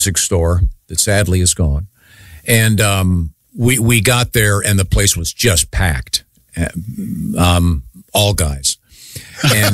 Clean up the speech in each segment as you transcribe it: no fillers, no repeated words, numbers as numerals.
music store that sadly is gone. And we got there, and the place was just packed. All guys. And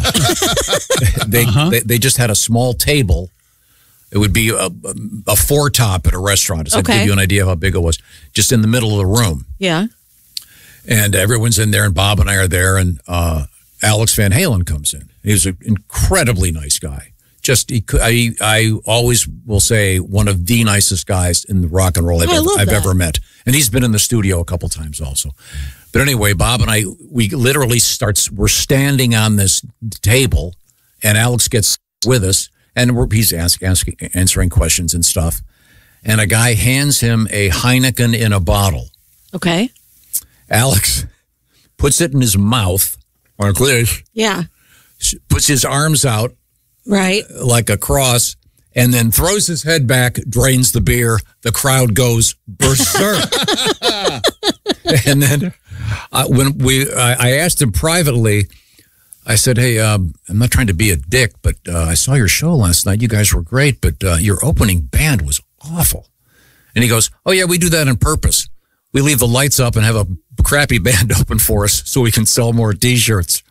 they just had a small table. It would be a four-top at a restaurant. So to give you an idea of how big it was. Just in the middle of the room. Yeah. And everyone's in there, and Bob and I are there, and Alex Van Halen comes in. He was an incredibly nice guy. I always will say one of the nicest guys in the rock and roll I've ever met. And he's been in the studio a couple times also. But anyway, Bob and I, we literally we're standing on this table, and Alex gets with us, and he's answering questions and stuff. And a guy hands him a Heineken in a bottle. Okay. Alex puts it in his mouth, like this. Yeah. Puts his arms out. Right. Like a cross, and then throws his head back, drains the beer. The crowd goes berserk. And then when I asked him privately, I said, hey, I'm not trying to be a dick, but I saw your show last night. You guys were great, but your opening band was awful. And he goes, oh, yeah, we do that on purpose. We leave the lights up and have a crappy band open for us so we can sell more T-shirts.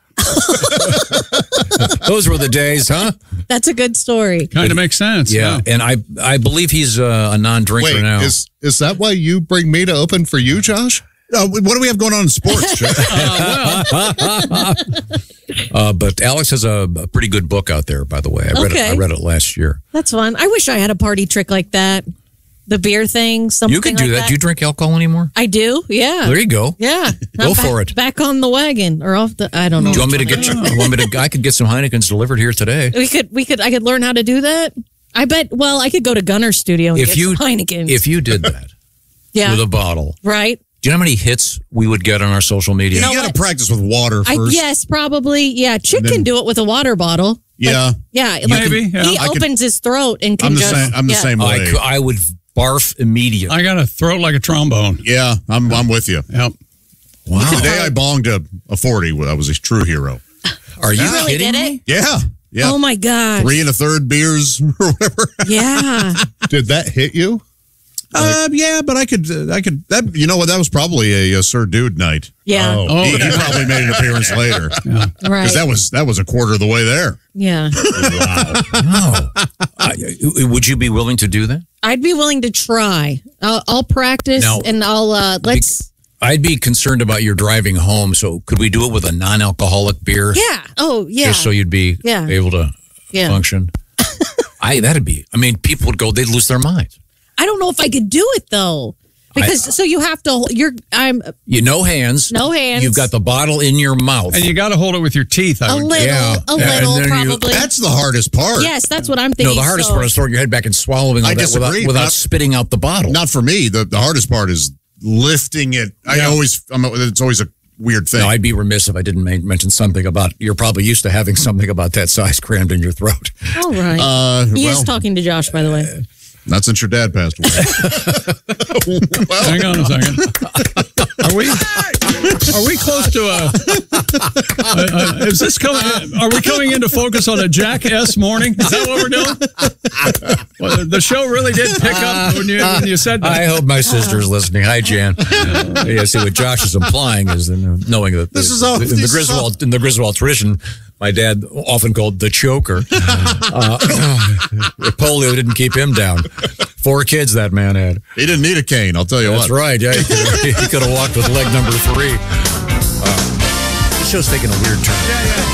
Those were the days, huh? That's a good story. Kind of makes sense. Yeah, and I believe he's a non-drinker now. Is that why you bring me to open for you, Josh? What do we have going on in sports? But Alex has a pretty good book out there, by the way. I read it last year. That's fun. I wish I had a party trick like that. The beer thing, something you could do like that. Do you drink alcohol anymore? I do, yeah. There you go. Yeah. Go for it. Back on the wagon or off the, I don't know. Do you want me to get I could get some Heinekens delivered here today. I could learn how to do that. I bet, I could go to Gunner's studio and get some Heinekens. If you did that with a bottle. Right. Do you know how many hits we would get on our social media? You got to practice with water first. Yes, probably. Yeah, Chick can do it with a water bottle. Yeah. Maybe. He opens his throat and can I'm the same way. I would barf immediately. I got a throat like a trombone. Yeah, I'm with you. Yep. Wow. The day I bonged a 40, I was a true hero. Are you really kidding me? Yeah. Oh my God. 3 1/3 beers or whatever. Yeah. Did that hit you? Yeah, but I could. That you know what? That was probably a Sir Dude night. Yeah. He probably made an appearance later. Yeah. Right. Because that was a quarter of the way there. Yeah. Wow. Would you be willing to do that? I'd be willing to try. I'll practice and I'll let's. I'd be concerned about your driving home. So could we do it with a non-alcoholic beer? Yeah. Oh, yeah. Just so you'd be able to function. People would go. They'd lose their minds. I don't know if I could do it though, because you have to. No hands. No hands. You've got the bottle in your mouth, and you got to hold it with your teeth. A little, probably. That's the hardest part. Yes, that's what I'm thinking. No, the hardest part is throwing your head back and swallowing it without spitting out the bottle. Not for me. The hardest part is lifting it. It's always a weird thing. No, I'd be remiss if I didn't mention something about. You're probably used to having something about that size crammed in your throat. All right. He is talking to Josh, by the way. Not since your dad passed away. Hang on a second. Are we close to is this coming? Are we coming into focus on a Jack S morning? Is that what we're doing? Well, the show really did pick up when you said that. I hope my sister's listening. Hi, Jan. See what Josh is implying is knowing that in the Griswold tradition, my dad often called the choker. Polio didn't keep him down. 4 kids that man had. He didn't need a cane, I'll tell you That's right. Yeah, he could have walked with leg number 3. This show's taking a weird turn.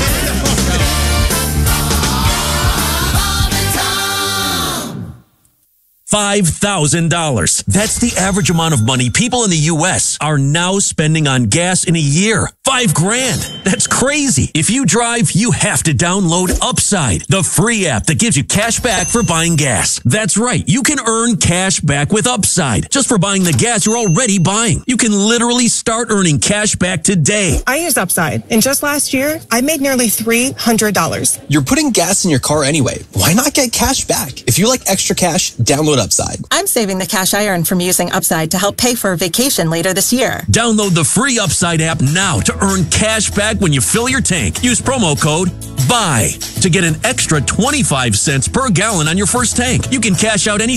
$5,000. That's the average amount of money people in the U.S. are now spending on gas in a year. $5,000. That's crazy. If you drive, you have to download Upside, the free app that gives you cash back for buying gas. That's right. You can earn cash back with Upside just for buying the gas you're already buying. You can literally start earning cash back today. I use Upside, and just last year, I made nearly $300. You're putting gas in your car anyway. Why not get cash back? If you like extra cash, download Download Upside. I'm saving the cash I earn from using Upside to help pay for a vacation later this year. Download the free Upside app now to earn cash back when you fill your tank. Use promo code BUY to get an extra 25 cents per gallon on your first tank. You can cash out any